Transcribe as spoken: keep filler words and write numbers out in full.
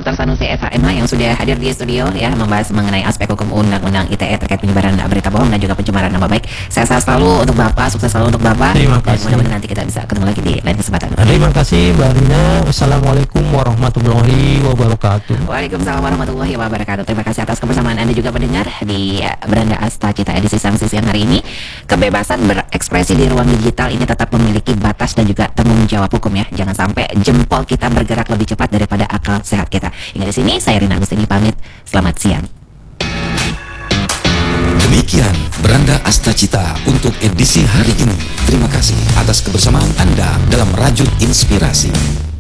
Doktor Sanusi S H M H yang sudah hadir di studio ya, membahas mengenai aspek hukum undang-undang I T E terkait penyebaran berita bohong dan juga pencemaran nama baik. Sehat-sehat selalu untuk Bapak, sukses selalu untuk Bapak. Terima Dan kasih. mudah-mudahan nanti kita bisa ketemu lagi di lain kesempatan. Terima kasih Mbak Rina. Wassalamualaikum warahmatullahi wabarakatuh. Waalaikumsalam warahmatullahi wabarakatuh. Terima kasih atas kebersamaan Anda juga pendengar di Beranda Asta Cita edisi Sanksi siang hari ini. Kebebasan berekspresi di ruang digital ini tetap memiliki batas dan juga tanggung jawab hukum ya. Jangan sampai jempol kita bergerak lebih cepat daripada akal sehat kita. Hingga di sini saya Rina Agustini pamit. Selamat siang. Demikian Beranda Asta Cita untuk edisi hari ini. Terima kasih atas kebersamaan Anda dalam Rajut Inspirasi.